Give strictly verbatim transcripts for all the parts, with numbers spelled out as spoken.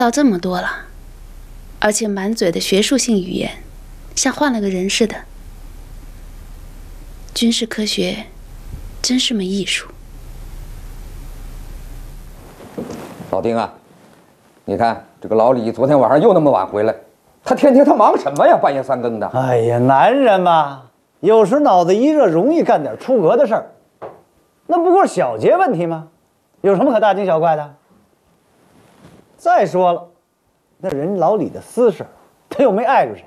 到这么多了，而且满嘴的学术性语言，像换了个人似的。军事科学真是门艺术。 老丁啊，你看这个老李昨天晚上又那么晚回来，他天天他忙什么呀？半夜三更的。 哎呀，男人嘛，有时脑子一热，容易干点出格的事儿。那不过是小节问题吗？有什么可大惊小怪的？再说了，那人老李的私事，他又没碍着谁。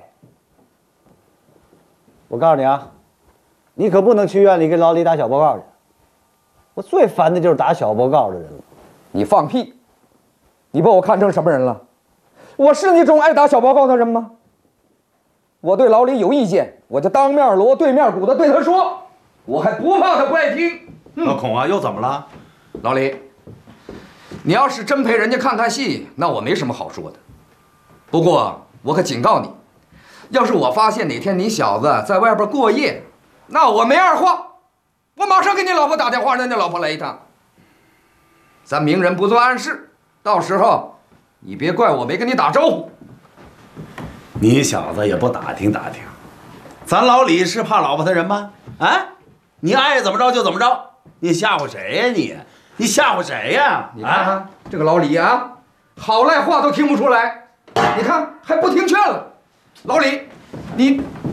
我告诉你啊，你可不能去院里跟老李打小报告去。我最烦的就是打小报告的人了。 你放屁！你把我看成什么人了？我是那种爱打小报告的人吗？我对老李有意见，我就当面锣对面鼓的对他说，我还不怕他不爱听。 嗯、老孔啊，又怎么了？ 老李，你要是真陪人家看看戏，那我没什么好说的。不过我可警告你，要是我发现哪天你小子在外边过夜，那我没二话，我马上给你老婆打电话，让你老婆来一趟。咱明人不做暗事，到时候你别怪我没跟你打招呼。 你小子也不打听打听，咱老李是怕老婆他人吗？啊，你爱怎么着就怎么着，你吓唬谁呀你？你吓唬谁呀？ 你看看、啊、这个老李啊，好赖话都听不出来，你看还不听劝了。老李，你